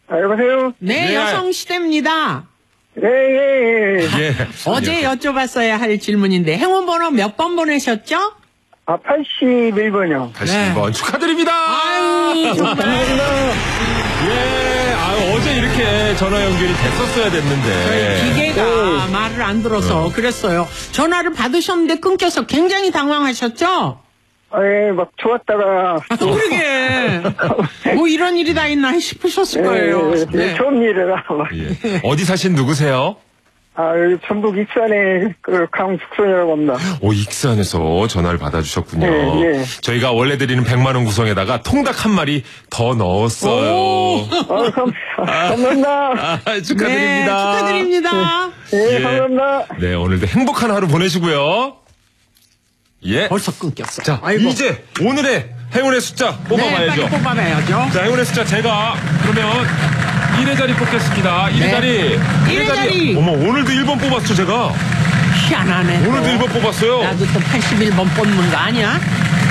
여보세요? 네, 네. 여성시대입니다. 네, 예, 예. 예. 어제 여쭤봤어야 할 질문인데 행운번호 몇 번 보내셨죠? 81번이요. 81번 축하드립니다. 아유, 정말. 예, 어제 이렇게 전화 연결이 됐었어야 됐는데. 기계가 말을 안 들어서 그랬어요. 전화를 받으셨는데 끊겨서 굉장히 당황하셨죠? 예, 막 좋았다가. 그러게. 뭐 이런 일이 다 있나 싶으셨을 거예요. 예, 네. 처음 일이라. 예. 어디 사신 누구세요? 여기 전북 익산에 강숙선이라고 합니다. 오, 익산에서 전화를 받아주셨군요. 네, 네. 저희가 원래 드리는 100만 원 구성에다가 통닭 한 마리 더 넣었어요. 감사합니다. 축하드립니다. 네, 축하드립니다. 예, 예. 감사합니다. 네, 오늘도 행복한 하루 보내시고요. 예. 벌써 끊겼어. 자, 아이고. 이제 오늘의 행운의 숫자 네, 뽑아봐야죠. 빨리 뽑아봐야죠. 자, 행운의 숫자 제가 그러면 1의 자리 뽑겠습니다. 1의 네. 자리. 1의 자리. 어머, 오늘도 1번 뽑았죠, 제가. 희한하네. 또. 오늘도 1번 뽑았어요. 나도 또 81번 뽑는 거 아니야?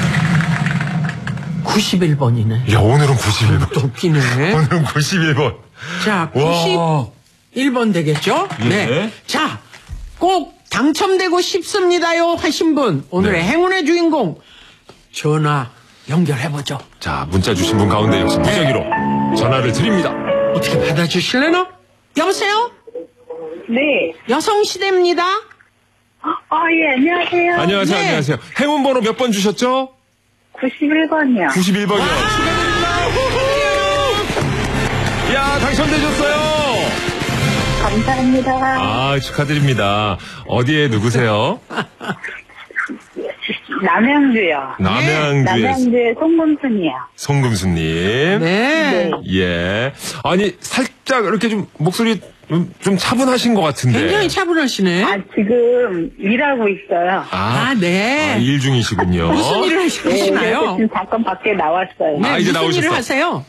91번이네. 야, 오늘은 91번. 또 웃기네. 오늘은 91번. 자, 와. 91번 되겠죠? 예. 네. 자, 꼭 당첨되고 싶습니다요 하신 분, 오늘의 네. 행운의 주인공, 전화 연결해보죠. 자, 문자 주신 분 가운데 역시 무작위로 전화를 드립니다. 어떻게 받아주실래나? 여보세요? 네. 여성시대입니다. 예, 안녕하세요. 안녕하세요, 네. 안녕하세요. 행운 번호 몇 번 주셨죠? 91번이요. 91번이요. 야, 당첨되셨어요. 감사합니다. 아, 축하드립니다. 어디에 누구세요? 남양주요. 남양주에 남양주의 송금순이요. 송금수님. 네. 예. 아니, 살짝 이렇게 좀 목소리 좀 차분하신 것 같은데. 굉장히 차분하시네. 지금 일하고 있어요. 네. 일 중이시군요. 무슨 일을 그래서 하시나요? 지금 잠깐 밖에 나왔어요. 네, 이제 무슨 일을 나오셨어. 하세요?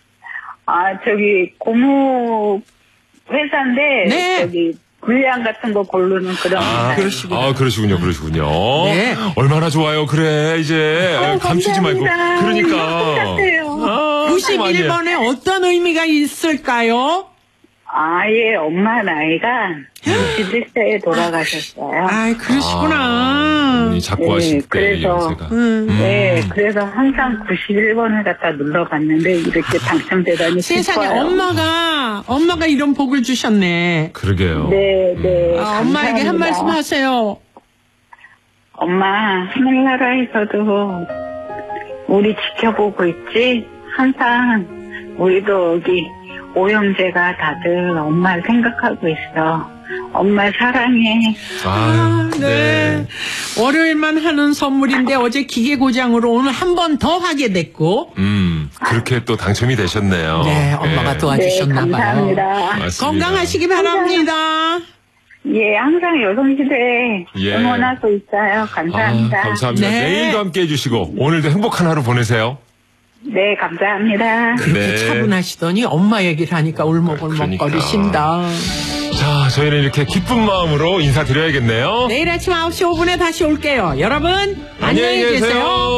저기 고무 회사인데 네. 저기 분량 같은 거 고르는 그런 회사예요. 그러시군요. 네. 얼마나 좋아요. 그래, 이제. 감추지 말고. 감사합니다. 그러니까. 똑같아요. 91번에 어떤 의미가 있을까요? 예, 엄마 나이가 61세에 돌아가셨어요. 그러시구나. 분이 자꾸 하실 때 그래서, 연세가. 네, 그래서 항상 91번을 갖다 눌러봤는데 이렇게 당첨되다니 세상에 기뻐요. 엄마가 이런 복을 주셨네. 그러게요. 네. 엄마에게 한 감사합니다. 말씀 하세요. 엄마, 하늘나라에서도 우리 지켜보고 있지? 항상 우리도 여기 오형제가 다들 엄마를 생각하고 있어. 엄마 사랑해. 네. 월요일만 하는 선물인데 어제 기계 고장으로 오늘 한 번 더 하게 됐고. 그렇게 또 당첨이 되셨네요. 네, 엄마가 예. 도와주셨나 봐요. 감사합니다. 맞습니다. 건강하시기 바랍니다. 예, 항상 여성시대에 예. 응원하고 있어요. 감사합니다. 감사합니다. 네. 내일도 함께 해주시고 오늘도 행복한 하루 보내세요. 네, 감사합니다. 그렇게 네. 차분하시더니 엄마 얘기를 하니까 울먹울먹거리신다. 자, 저희는 이렇게 기쁜 마음으로 인사드려야겠네요. 내일 아침 9시 5분에 다시 올게요. 여러분, 안녕히 계세요.